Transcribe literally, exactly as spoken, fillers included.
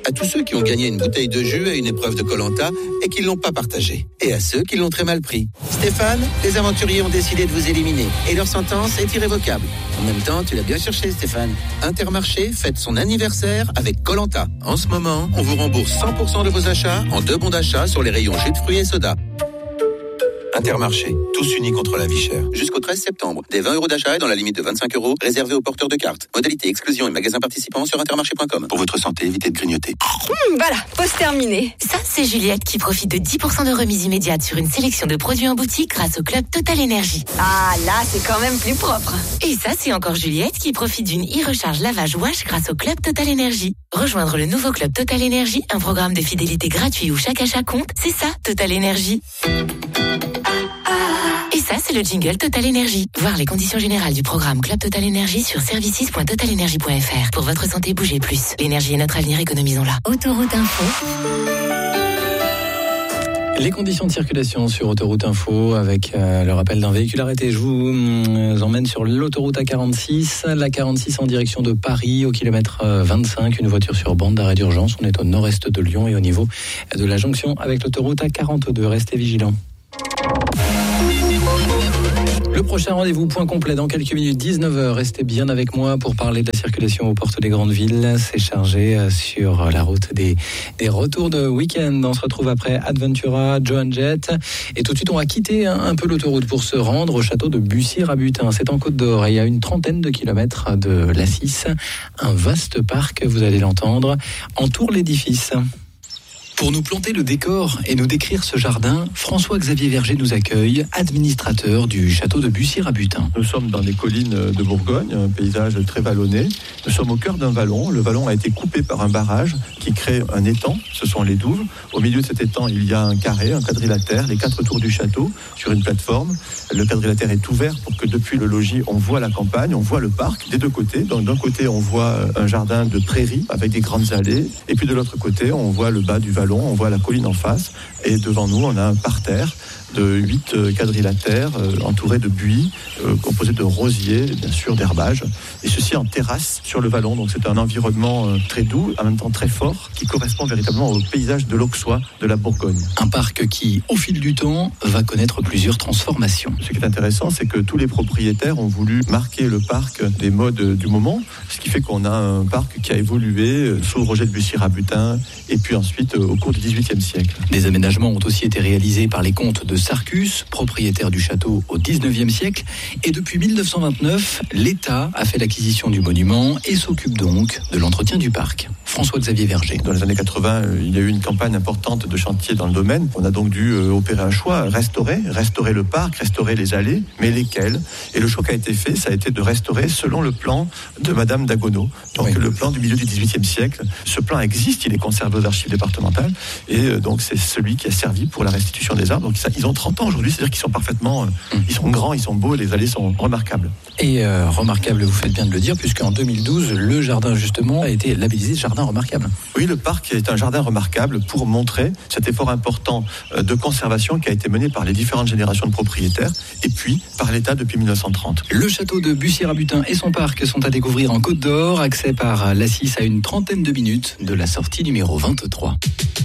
à tous ceux qui ont gagné une bouteille de jus à une épreuve de Koh-Lanta et qui ne l'ont pas partagée, et à ceux qui l'ont très mal pris. Stéphane, les aventuriers ont décidé de vous éliminer et leur sentence est irrévocable. En même temps, tu l'as bien cherché, Stéphane. Intermarché fête son anniversaire avec Koh-Lanta. En ce moment, on vous rembourse cent pour cent de vos achats en deux bons d'achat sur les rayons jus de fruits et soda. Intermarché, tous unis contre la vie chère. Jusqu'au treize septembre, des vingt euros d'achat et dans la limite de vingt-cinq euros, réservés aux porteurs de cartes. Modalité exclusion et magasins participants sur intermarché point com. Pour votre santé, évitez de grignoter. Mmh, voilà, pause terminée. Ça, c'est Juliette qui profite de dix pour cent de remise immédiate sur une sélection de produits en boutique grâce au club Total Énergie. Ah, là, c'est quand même plus propre. Et ça, c'est encore Juliette qui profite d'une e-recharge lavage wash grâce au club Total Énergie. Rejoindre le nouveau club Total Énergie, un programme de fidélité gratuit où chaque achat compte, c'est ça, Total Énergie. Et ça, c'est le jingle Total Énergie. Voir les conditions générales du programme Club Total Énergie sur services point total énergie point f r. Pour votre santé, bougez plus. L'énergie est notre avenir, économisons-la. Autoroute Info. Les conditions de circulation sur Autoroute Info avec euh, le rappel d'un véhicule arrêté. Je vous euh, emmène sur l'autoroute A quarante-six, la quarante-six en direction de Paris, au kilomètre vingt-cinq, une voiture sur bande d'arrêt d'urgence. On est au nord-est de Lyon et au niveau de la jonction avec l'autoroute A quarante-deux. Restez vigilants. Le prochain rendez-vous, point complet dans quelques minutes, dix-neuf heures. Restez bien avec moi pour parler de la circulation aux portes des grandes villes. C'est chargé sur la route des, des retours de week-end. On se retrouve après Adventura, Joan Jett. Et tout de suite, on va quitter un peu l'autoroute pour se rendre au château de Bussy-Rabutin. C'est en Côte d'Or. Il y a une trentaine de kilomètres de l'A six. Un vaste parc, vous allez l'entendre, entoure l'édifice. Pour nous planter le décor et nous décrire ce jardin, François-Xavier Verger nous accueille, administrateur du château de Bussy-Rabutin. Nous sommes dans les collines de Bourgogne, un paysage très vallonné. Nous sommes au cœur d'un vallon. Le vallon a été coupé par un barrage qui crée un étang, ce sont les douves. Au milieu de cet étang, il y a un carré, un quadrilatère, les quatre tours du château sur une plateforme. Le quadrilatère est ouvert pour que depuis le logis, on voit la campagne, on voit le parc des deux côtés. Donc d'un côté, on voit un jardin de prairies avec des grandes allées. Et puis de l'autre côté, on voit le bas du vallon. On voit la colline en face et devant nous on a un parterre de huit quadrilatères euh, entourés de buis, euh, composés de rosiers, bien sûr d'herbages, et ceci en terrasse sur le vallon. Donc c'est un environnement euh, très doux, en même temps très fort, qui correspond véritablement au paysage de l'Auxois, de la Bourgogne. Un parc qui, au fil du temps, va connaître plusieurs transformations. Ce qui est intéressant, c'est que tous les propriétaires ont voulu marquer le parc des modes du moment, ce qui fait qu'on a un parc qui a évolué sous Roger de Bussy-Rabutin, et puis ensuite au cours du dix-huitième siècle. Des aménagements ont aussi été réalisés par les comtes de Sarcus, propriétaire du château au dix-neuvième siècle. Et depuis mille neuf cent vingt-neuf, l'État a fait l'acquisition du monument et s'occupe donc de l'entretien du parc. François-Xavier Verger. Dans les années quatre-vingts, il y a eu une campagne importante de chantier dans le domaine. On a donc dû opérer un choix, restaurer, restaurer le parc, restaurer les allées, mais lesquelles ? Et le choix qui a été fait, ça a été de restaurer selon le plan de Madame d'Agonau. Donc oui. Le plan du milieu du dix-huitième siècle. Ce plan existe, il est conservé aux archives départementales. Et donc c'est celui qui a servi pour la restitution des arbres. Donc ça, ils ont trente ans aujourd'hui, c'est-à-dire qu'ils sont parfaitement, mmh. ils sont grands, ils sont beaux, les allées sont remarquables. Et euh, remarquable, vous faites bien de le dire, puisqu'en deux mille douze, le jardin justement a été labellisé jardin remarquable. Oui, le parc est un jardin remarquable pour montrer cet effort important de conservation qui a été mené par les différentes générations de propriétaires et puis par l'État depuis mille neuf cent trente. Le château de Bussy-Rabutin et son parc sont à découvrir en Côte d'Or, accès par l'A six à une trentaine de minutes de la sortie numéro vingt-trois.